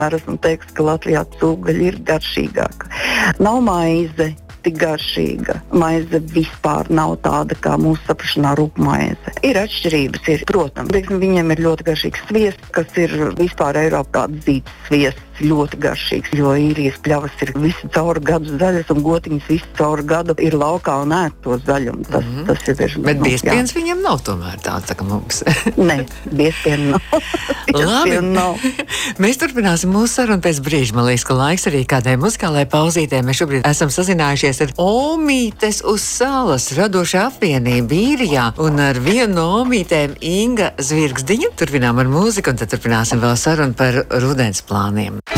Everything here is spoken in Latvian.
Esmu teiks, ka Latvijā cūgaļa ir garšīgāka. Nav maize tik garšīga. Maize vispār nav tāda, kā mūsu saprašanā rupmaize. Ir atšķirības, protams. Viņiem ir ļoti garšīgs sviests, kas ir vispār Eiropā zīts sviests, ļoti garšīgs, jo īrijas pļavas ir visu cauru gadu zaļas un gotiņas visu cauru gadu ir laukā un ēd to zaļumu. Tas ir. Bet biezpiens viņam nav tomēr tāds, kā mums. Nē, biezpienu nav. Labi. Nav. Mēs turpināsim mūsu sarunu pēc brīža. Man liekas, ka laiks arī kādai muzikālai pauzītē. Mēs šobrīd esam sazinājušies ar Omītes uz salas radošā apvienība īrijā un ar vienu no omītēm Inga Zvirgzdiņa. Turpinām ar mūziku un tad turpināsim vēl sarunu par rudens plāniem.